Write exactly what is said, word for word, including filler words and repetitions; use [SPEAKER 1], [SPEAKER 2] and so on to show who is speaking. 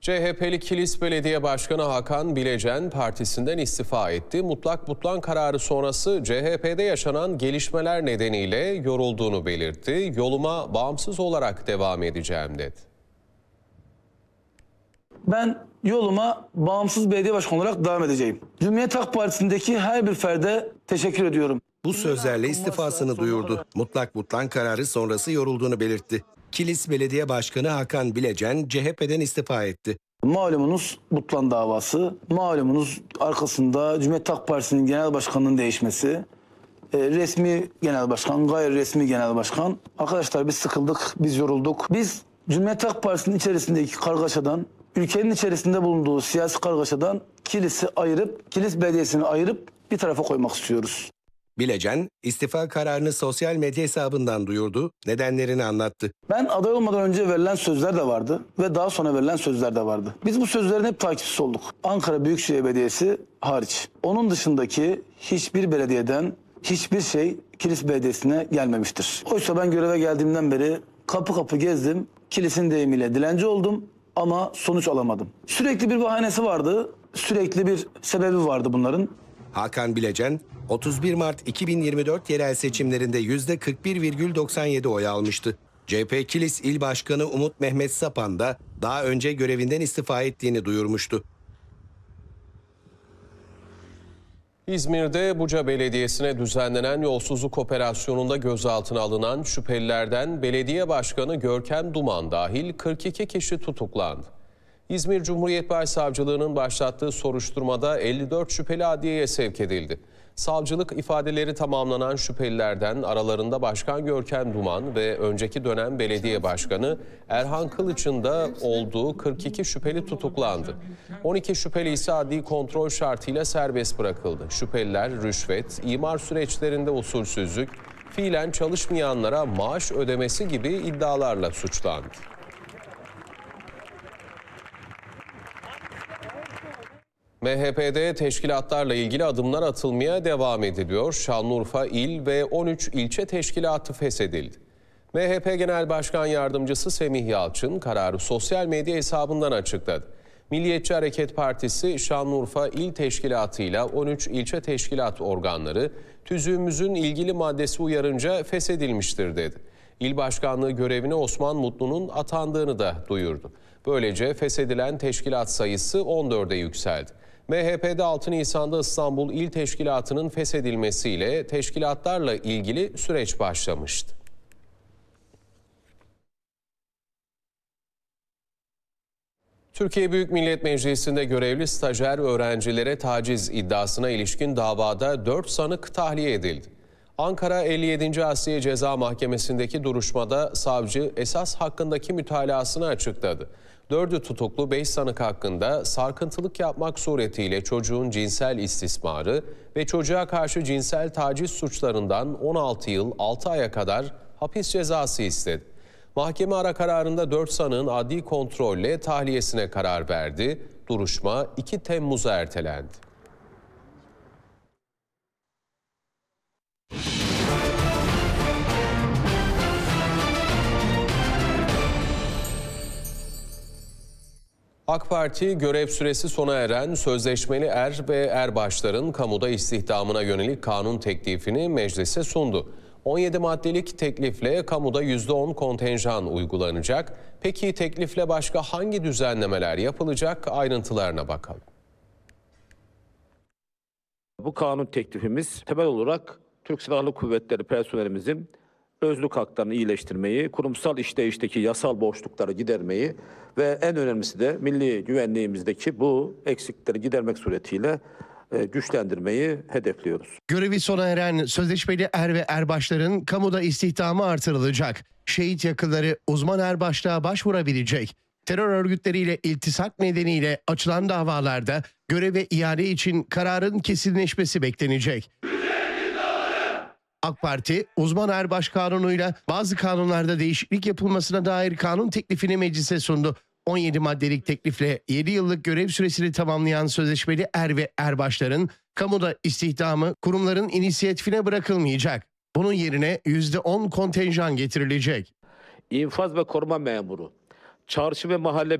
[SPEAKER 1] C H P'li Kilis Belediye Başkanı Hakan Bilecen partisinden istifa etti. Mutlak butlan kararı sonrası C H P'de yaşanan gelişmeler nedeniyle yorulduğunu belirtti. Yoluma bağımsız olarak devam edeceğim dedi.
[SPEAKER 2] Ben yoluma bağımsız belediye başkanı olarak devam edeceğim. Cumhuriyet Halk Partisi'ndeki her bir ferde teşekkür ediyorum.
[SPEAKER 3] Bu sözlerle istifasını duyurdu. Mutlak butlan kararı sonrası yorulduğunu belirtti. Kilis Belediye Başkanı Hakan Bilecen C H P'den istifa etti.
[SPEAKER 2] Malumunuz butlan davası, malumunuz arkasında Cumhuriyet Halk Partisi'nin genel başkanının değişmesi, e, resmi genel başkan, gayri resmi genel başkan. Arkadaşlar biz sıkıldık, biz yorulduk. Biz Cumhuriyet Halk Partisi'nin içerisindeki kargaşadan, ülkenin içerisinde bulunduğu siyasi kargaşadan Kilis'i ayırıp, Kilis Belediyesi'ni ayırıp bir tarafa koymak istiyoruz.
[SPEAKER 3] Bilecen istifa kararını sosyal medya hesabından duyurdu, nedenlerini anlattı.
[SPEAKER 2] Ben aday olmadan önce verilen sözler de vardı ve daha sonra verilen sözler de vardı. Biz bu sözlerin hep takipçisi olduk. Ankara Büyükşehir Belediyesi hariç. Onun dışındaki hiçbir belediyeden hiçbir şey Kilis Belediyesi'ne gelmemiştir. Oysa ben göreve geldiğimden beri kapı kapı gezdim. Kilis'in deyimiyle dilenci oldum ama sonuç alamadım. Sürekli bir bahanesi vardı, sürekli bir sebebi vardı bunların.
[SPEAKER 3] Hakan Bilecen, otuz bir Mart iki bin yirmi dört yerel seçimlerinde yüzde kırk bir virgül doksan yedi oy almıştı. C H P Kilis İl Başkanı Umut Mehmet Sapan da daha önce görevinden istifa ettiğini duyurmuştu.
[SPEAKER 1] İzmir'de Buca Belediyesi'ne düzenlenen yolsuzluk operasyonunda gözaltına alınan şüphelilerden Belediye Başkanı Görkem Duman dahil kırk iki kişi tutuklandı. İzmir Cumhuriyet Başsavcılığı'nın başlattığı soruşturmada elli dört şüpheli adliyeye sevk edildi. Savcılık ifadeleri tamamlanan şüphelilerden aralarında Başkan Görkem Duman ve önceki dönem belediye başkanı Erhan Kılıç'ın da olduğu kırk iki şüpheli tutuklandı. on iki şüpheli ise adli kontrol şartıyla serbest bırakıldı. Şüpheliler rüşvet, imar süreçlerinde usulsüzlük, fiilen çalışmayanlara maaş ödemesi gibi iddialarla suçlandı. M H P'de teşkilatlarla ilgili adımlar atılmaya devam ediliyor. Şanlıurfa İl ve on üç ilçe teşkilatı feshedildi. M H P Genel Başkan Yardımcısı Semih Yalçın kararı sosyal medya hesabından açıkladı. Milliyetçi Hareket Partisi Şanlıurfa İl Teşkilatı ile on üç ilçe teşkilat organları tüzüğümüzün ilgili maddesi uyarınca feshedilmiştir dedi. İl Başkanlığı görevine Osman Mutlu'nun atandığını da duyurdu. Böylece feshedilen teşkilat sayısı on dörde yükseldi. M H P'de altı Nisan'da İstanbul İl Teşkilatı'nın feshedilmesiyle teşkilatlarla ilgili süreç başlamıştı. Türkiye Büyük Millet Meclisi'nde görevli stajyer öğrencilere taciz iddiasına ilişkin davada dört sanık tahliye edildi. Ankara elli yedinci Asliye Ceza Mahkemesi'ndeki duruşmada savcı esas hakkındaki mütalasını açıkladı. Dördü tutuklu beş sanık hakkında sarkıntılık yapmak suretiyle çocuğun cinsel istismarı ve çocuğa karşı cinsel taciz suçlarından on altı yıl altı aya kadar hapis cezası istedi. Mahkeme ara kararında dört sanığın adli kontrolle tahliyesine karar verdi. Duruşma iki Temmuz'a ertelendi. AK Parti görev süresi sona eren sözleşmeli er ve erbaşların kamuda istihdamına yönelik kanun teklifini meclise sundu. on yedi maddelik teklifle kamuda yüzde on kontenjan uygulanacak. Peki teklifle başka hangi düzenlemeler yapılacak? Ayrıntılarına bakalım.
[SPEAKER 4] Bu kanun teklifimiz temel olarak Türk Silahlı Kuvvetleri personelimizin özlük haklarını iyileştirmeyi, kurumsal işleyişteki yasal boşlukları gidermeyi ve en önemlisi de milli güvenliğimizdeki bu eksikleri gidermek suretiyle güçlendirmeyi hedefliyoruz.
[SPEAKER 5] Görevi sona eren sözleşmeli er ve erbaşların kamuda istihdamı artırılacak. Şehit yakınları uzman erbaşlığa başvurabilecek. Terör örgütleriyle iltisak nedeniyle açılan davalarda göreve iade için kararın kesinleşmesi beklenecek. AK Parti, uzman erbaş kanunuyla bazı kanunlarda değişiklik yapılmasına dair kanun teklifini meclise sundu. on yedi maddelik teklifle yedi yıllık görev süresini tamamlayan sözleşmeli er ve erbaşların kamuda istihdamı kurumların inisiyatifine bırakılmayacak. Bunun yerine yüzde on kontenjan getirilecek.
[SPEAKER 4] İnfaz ve koruma memuru, çarşı ve mahalle